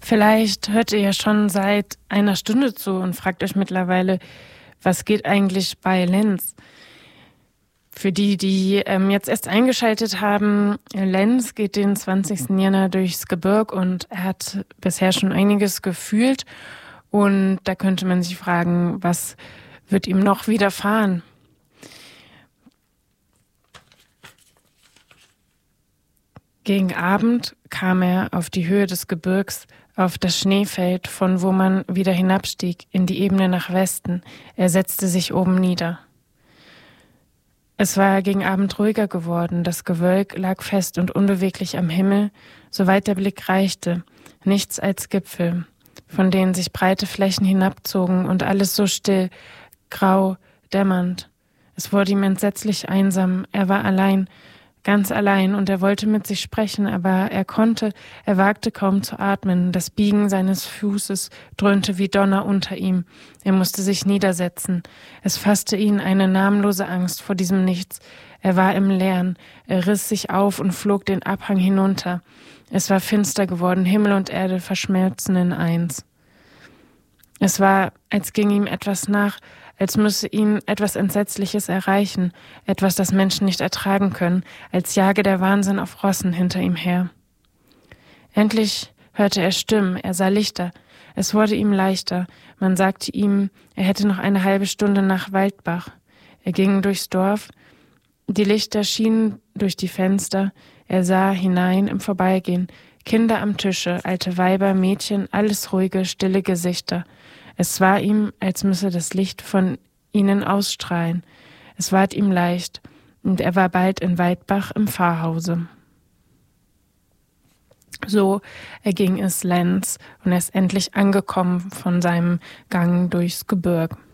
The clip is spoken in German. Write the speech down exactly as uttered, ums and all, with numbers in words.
Vielleicht hört ihr ja schon seit einer Stunde zu und fragt euch mittlerweile, was geht eigentlich bei Lenz? Für die, die ähm, jetzt erst eingeschaltet haben, Lenz geht den zwanzigsten Jänner durchs Gebirg und er hat bisher schon einiges gefühlt. Und da könnte man sich fragen, was wird ihm noch widerfahren? Gegen Abend kam er auf die Höhe des Gebirgs, auf das Schneefeld, von wo man wieder hinabstieg, in die Ebene nach Westen. Er setzte sich oben nieder. Es war gegen Abend ruhiger geworden, das Gewölk lag fest und unbeweglich am Himmel, soweit der Blick reichte, nichts als Gipfel, von denen sich breite Flächen hinabzogen und alles so still, grau, dämmernd. Es wurde ihm entsetzlich einsam, er war allein, ganz allein, und er wollte mit sich sprechen, aber er konnte, er wagte kaum zu atmen. Das Biegen seines Fußes dröhnte wie Donner unter ihm. Er musste sich niedersetzen. Es fasste ihn eine namenlose Angst vor diesem Nichts. Er war im Leeren. Er riss sich auf und flog den Abhang hinunter. Es war finster geworden, Himmel und Erde verschmelzen in eins. Es war, als ginge ihm etwas nach, als müsse ihn etwas Entsetzliches erreichen, etwas, das Menschen nicht ertragen können, als jage der Wahnsinn auf Rossen hinter ihm her. Endlich hörte er Stimmen, er sah Lichter, es wurde ihm leichter, man sagte ihm, er hätte noch eine halbe Stunde nach Waldbach. Er ging durchs Dorf, die Lichter schienen durch die Fenster, er sah hinein im Vorbeigehen, Kinder am Tische, alte Weiber, Mädchen, alles ruhige, stille Gesichter. Es war ihm, als müsse das Licht von ihnen ausstrahlen. Es ward ihm leicht, und er war bald in Waldbach im Pfarrhause. So erging es Lenz, und er ist endlich angekommen von seinem Gang durchs Gebirg.